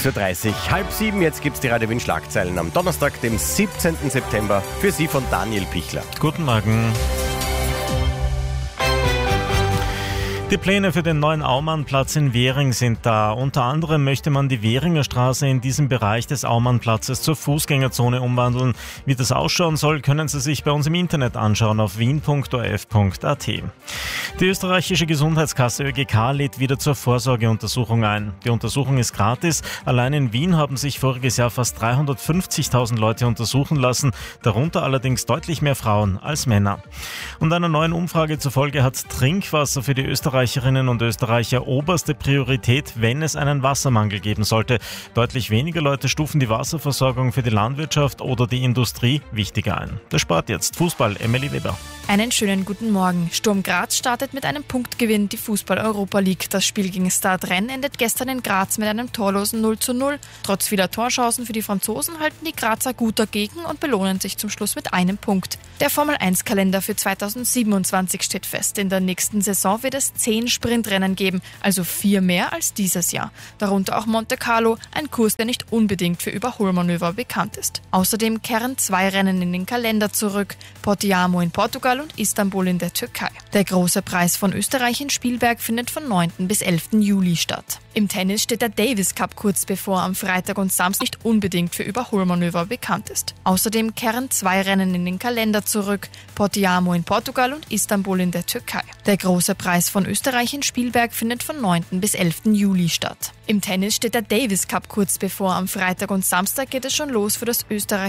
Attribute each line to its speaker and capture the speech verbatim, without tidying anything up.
Speaker 1: sechs Uhr dreißig, halb sieben, jetzt gibt's die Radio Wien Schlagzeilen am Donnerstag, dem siebzehnten September, für Sie von Daniel Pichler.
Speaker 2: Guten Morgen. Die Pläne für den neuen Aumannplatz in Währing sind da. Unter anderem möchte man die Währinger Straße in diesem Bereich des Aumannplatzes zur Fußgängerzone umwandeln. Wie das ausschauen soll, können Sie sich bei uns im Internet anschauen auf wien punkt o r f punkt a t. Die österreichische Gesundheitskasse ÖGK lädt wieder zur Vorsorgeuntersuchung ein. Die Untersuchung ist gratis. Allein in Wien haben sich voriges Jahr fast dreihundertfünfzigtausend Leute untersuchen lassen, darunter allerdings deutlich mehr Frauen als Männer. Und einer neuen Umfrage zufolge hat Trinkwasser für die Österreicherinnen und Österreicher oberste Priorität, wenn es einen Wassermangel geben sollte. Deutlich weniger Leute stufen die Wasserversorgung für die Landwirtschaft oder die Industrie wichtiger ein. Der Sport jetzt. Fußball, Emily Weber.
Speaker 3: Einen schönen guten Morgen. Sturm Graz startet mit einem Punktgewinn die Fußball-Europa League. Das Spiel gegen Stade Rennes endet gestern in Graz mit einem torlosen null zu null. Trotz vieler Torchancen für die Franzosen halten die Grazer gut dagegen und belohnen sich zum Schluss mit einem Punkt. Der Formel eins Kalender für zweitausendsiebenundzwanzig steht fest. In der nächsten Saison wird es zehn Sprintrennen geben, also vier mehr als dieses Jahr. Darunter auch Monte Carlo, ein Kurs, der nicht unbedingt für Überholmanöver bekannt ist. Außerdem kehren zwei Rennen in den Kalender zurück: Portiamo in Portugal und Istanbul in der Türkei. Der große Preis von Österreich in Spielberg findet von neunten bis elften Juli statt. Im Tennis steht der Davis Cup kurz bevor, am Freitag und Samstag nicht unbedingt für Überholmanöver bekannt ist. Außerdem kehren zwei Rennen in den Kalender zurück: Portiamo in Portugal und Istanbul in der Türkei. Der große Preis von Österreich in Spielberg findet von neunten bis elften Juli statt. Im Tennis steht der Davis Cup kurz bevor, am Freitag und Samstag geht es schon los für das Österreich